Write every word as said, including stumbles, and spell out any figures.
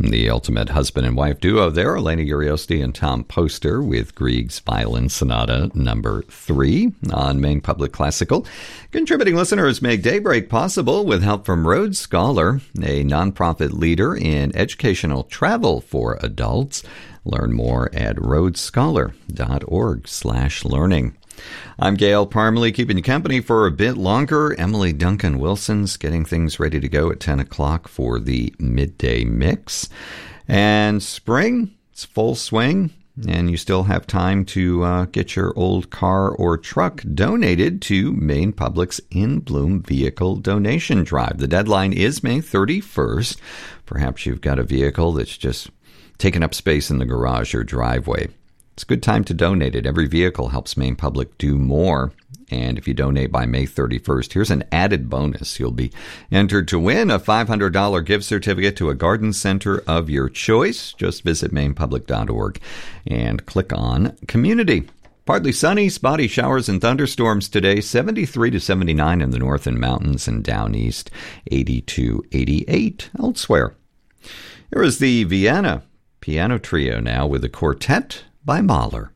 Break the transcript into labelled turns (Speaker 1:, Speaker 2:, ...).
Speaker 1: The ultimate husband and wife duo there, Elena Uriosti and Tom Poster, with Grieg's Violin Sonata number three on Maine Public Classical. Contributing listeners make Daybreak possible with help from Rhodes Scholar, a nonprofit leader in educational travel for adults. Learn more at rhodesscholar.org slash learning. I'm Gail Parmalee, keeping you company for a bit longer. Emily Duncan Wilson's getting things ready to go at ten o'clock for the midday mix. And spring, it's full swing, and you still have time to uh, get your old car or truck donated to Maine Public's In Bloom Vehicle Donation Drive. The deadline is May thirty-first. Perhaps you've got a vehicle that's just taking up space in the garage or driveway. It's a good time to donate it. Every vehicle helps Maine Public do more. And if you donate by May thirty-first, here's an added bonus. You'll be entered to win a five hundred dollars gift certificate to a garden center of your choice. Just visit maine public dot org and click on Community. Partly sunny, spotty showers and thunderstorms today. seventy-three to seventy-nine in the north and mountains, and down east, eighty to eighty-eight elsewhere. Here is the Vienna Piano Trio now with a quartet by Mahler.